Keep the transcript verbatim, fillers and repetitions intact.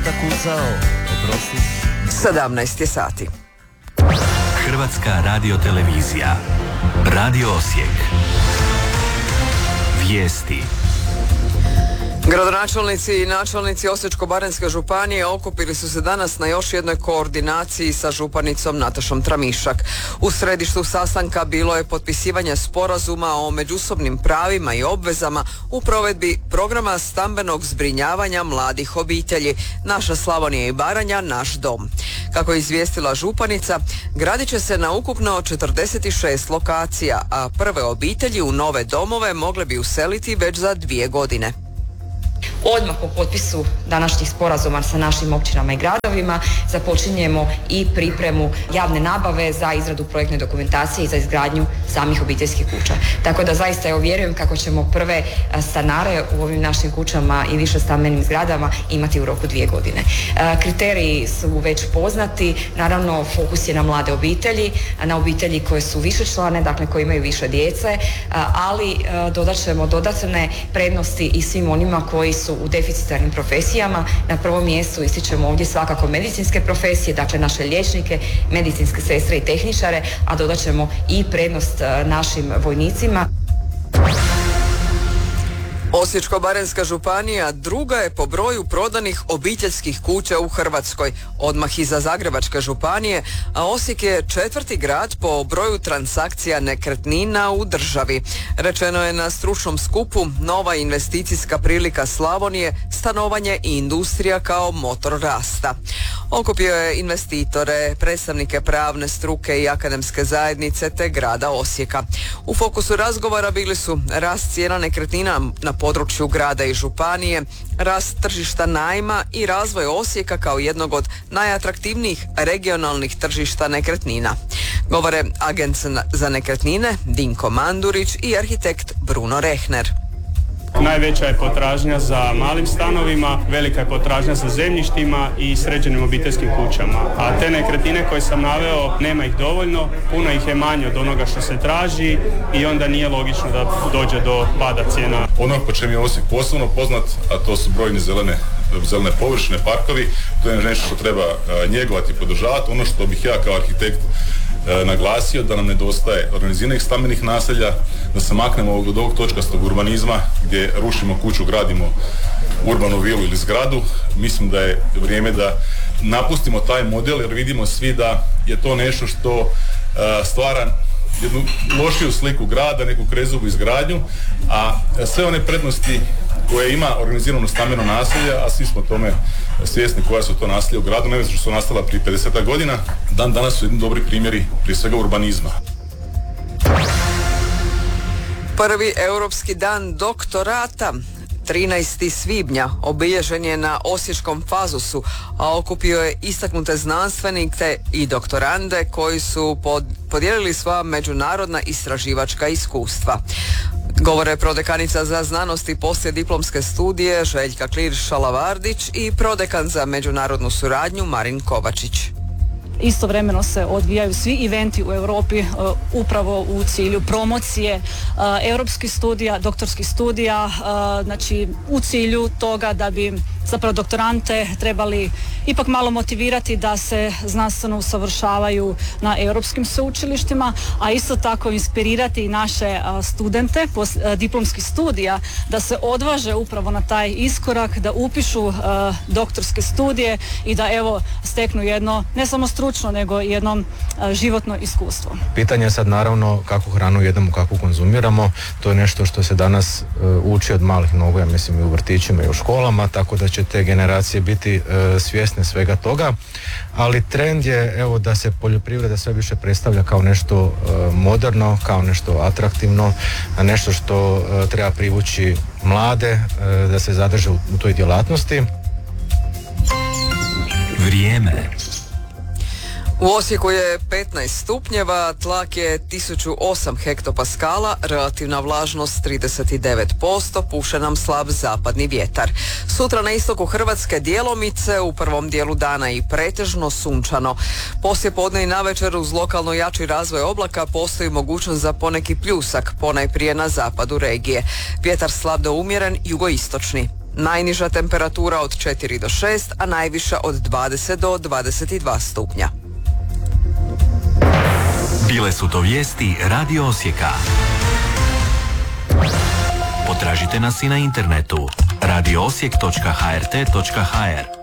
vrata kucao, oprosti. sedamnaest je sati. Hrvatska radiotelevizija. Radio Osijek. Vijesti. Gradonačelnici i načelnici Osječko-baranjske županije okupili su se danas na još jednoj koordinaciji sa županicom Natašom Tramišak. U središtu sastanka bilo je potpisivanje sporazuma o međusobnim pravima i obvezama u provedbi programa stambenog zbrinjavanja mladih obitelji Naša Slavonija i Baranja, naš dom. Kako je izvijestila županica, gradit će se na ukupno četrdeset šest lokacija, a prve obitelji u nove domove mogle bi useliti već za dvije godine. Odmah po potpisu današnjih sporazuma sa našim općinama i gradovima započinjemo i pripremu javne nabave za izradu projektne dokumentacije i za izgradnju samih obiteljskih kuća. Tako da zaista evo vjerujem kako ćemo prve stanare u ovim našim kućama i više stambenim zgradama imati u roku dvije godine. Kriteriji su već poznati, naravno fokus je na mlade obitelji, na obitelji koje su višečlane, dakle koje imaju više djece, ali dodat ćemo dodatne prednosti i svim onima koji su u deficitarnim profesijama. Na prvom mjestu ističemo ovdje svakako medicinske profesije, dakle naše liječnike, medicinske sestre i tehničare, a dodat ćemo i prednost našim vojnicima. Osječko-baranjska županija druga je po broju prodanih obiteljskih kuća u Hrvatskoj, odmah iza Zagrebačke županije, a Osijek je četvrti grad po broju transakcija nekretnina u državi. Rečeno je na stručnom skupu Nova investicijska prilika Slavonije, stanovanje i industrija kao motor rasta. Okupio je investitore, predstavnike pravne struke i akademske zajednice te grada Osijeka. U fokusu razgovora bili su rast cijena nekretnina na području grada i županije, rast tržišta najma i razvoj Osijeka kao jednog od najatraktivnijih regionalnih tržišta nekretnina. Govore agent za nekretnine Dinko Mandurić i arhitekt Bruno Rehner. Najveća je potražnja za malim stanovima, velika je potražnja za zemljištima i sređenim obiteljskim kućama. A te nekretnine koje sam naveo, nema ih dovoljno, puno ih je manje od onoga što se traži i onda nije logično da dođe do pada cijena. Ono po čem je Osijek posebno poznat, a to su brojne zelene, zelene površine, parkovi, to je nešto što treba njegovati i podržavati. Ono što bih ja kao arhitekt naglasio da nam nedostaje organiziranih stambenih naselja, da se maknemo od ovog točkastog urbanizma gdje rušimo kuću, gradimo urbanu vilu ili zgradu. Mislim da je vrijeme da napustimo taj model jer vidimo svi da je to nešto što uh, stvara jednu lošiju sliku grada, neku krezubu izgradnju, a sve one prednosti koje ima organizirano stambeno naselje, a svi smo tome svjesni koja su to naselja u gradu, ne znam što su nastala prije pedeset godina, dan danas su jedni dobri primjeri prije svega urbanizma. Prvi europski dan doktorata trinaestog svibnja obilježen je na osječkom Fazusu, a okupio je istaknute znanstvenike i doktorande koji su pod, podijelili svoja međunarodna istraživačka iskustva. Govore prodekanica za znanost i poslijediplomske studije Željka Klir-Šalavardić i prodekan za međunarodnu suradnju Marin Kovačić. Istovremeno se odvijaju svi eventi u Europi uh, upravo u cilju promocije uh, europskih studija, doktorskih studija, uh, znači u cilju toga da bi zapravo doktorante trebali ipak malo motivirati da se znanstveno usavršavaju na europskim sveučilištima, a isto tako inspirirati i naše uh, studente pos, uh, diplomskih studija da se odvaže upravo na taj iskorak, da upišu uh, doktorske studije i da evo steknu jedno ne samo stručno nego jedno uh, životno iskustvo. Pitanje je sad naravno kakvu hranu jedemo, kakvu konzumiramo. To je nešto što se danas uh, uči od malih nogu, ja mislim i u vrtićima i u školama, tako da će te generacije biti uh, svjesne svega toga, ali trend je evo da se poljoprivreda sve više predstavlja kao nešto uh, moderno, kao nešto atraktivno, nešto što uh, treba privući mlade uh, da se zadrže u, u toj djelatnosti. Vrijeme. U Osijeku je petnaest stupnjeva, tlak je tisuću osam hektopaskala, relativna vlažnost trideset devet posto, puše nam slab zapadni vjetar. Sutra na istoku Hrvatske djelomice, u prvom dijelu dana i pretežno sunčano. Poslije podne i navečer uz lokalno jači razvoj oblaka postoji mogućnost za poneki pljusak, ponajprije na zapadu regije. Vjetar slab do umjeren, jugoistočni. Najniža temperatura od četiri do šest, a najviša od dvadeset do dvadeset dva stupnja. Bile su to vijesti Radio Osijeka. Potražite nas i na internetu radio osijek točka h r t točka h r.